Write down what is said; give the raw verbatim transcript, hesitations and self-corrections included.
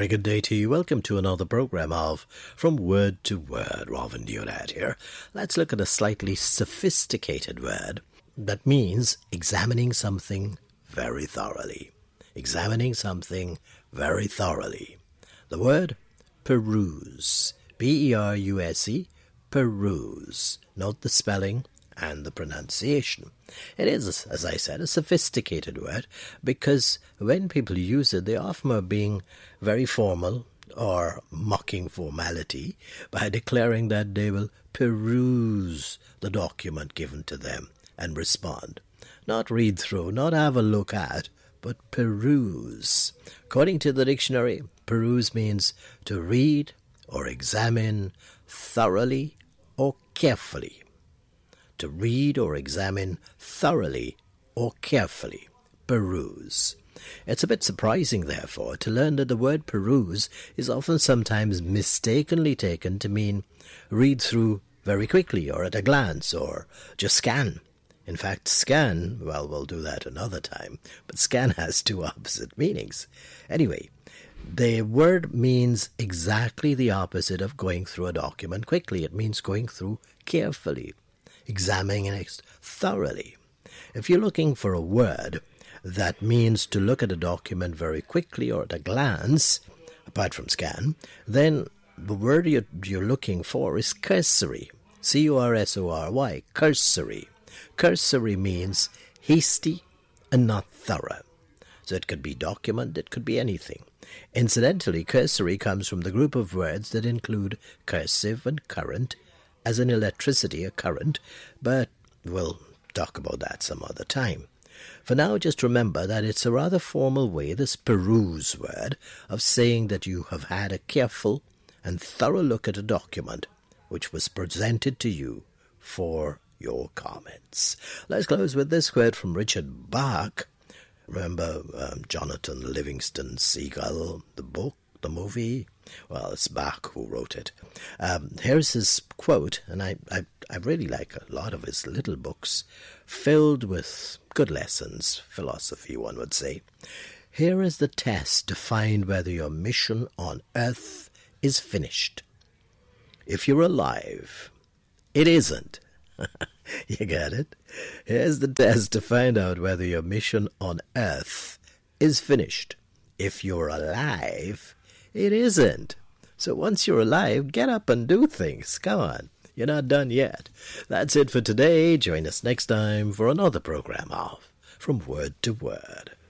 very good day to you. Welcome to another program of From Word to Word. Robin Deonat here. Let's look at a slightly sophisticated word that means examining something very thoroughly. Examining something very thoroughly. The word peruse. P E R U S E. Peruse. Note the spelling and the pronunciation. It is, as I said, a sophisticated word because when people use it, they often are being very formal or mocking formality by declaring that they will peruse the document given to them and respond. Not read through, not have a look at, but peruse. According to the dictionary, peruse means to read or examine thoroughly or carefully. To read or examine thoroughly or carefully. Peruse. It's a bit surprising, therefore, to learn that the word peruse is often sometimes mistakenly taken to mean read through very quickly or at a glance or just scan. In fact, scan, well, we'll do that another time, but scan has two opposite meanings. Anyway, the word means exactly the opposite of going through a document quickly. It means going through carefully. Examining it thoroughly. If you're looking for a word that means to look at a document very quickly or at a glance, apart from scan, then the word you're, you're looking for is cursory. C U R S O R Y, cursory. Cursory means hasty and not thorough. So it could be document, it could be anything. Incidentally, cursory comes from the group of words that include cursive and current, as in electricity, a current, but we'll talk about that some other time. For now, just remember that it's a rather formal way, this peruse word, of saying that you have had a careful and thorough look at a document which was presented to you for your comments. Let's close with this quote from Richard Bach. Remember um, Jonathan Livingston Seagull, the book, the movie? Well, it's Bach who wrote it. Um, here's his quote, and I, I, I really like a lot of his little books, filled with good lessons, philosophy, one would say. Here is the test to find whether your mission on earth is finished. If you're alive, it isn't. You get it? Here's the test to find out whether your mission on earth is finished. If you're alive, it isn't. So once you're alive, get up and do things. Come on. You're not done yet. That's it for today. Join us next time for another program of From Word to Word.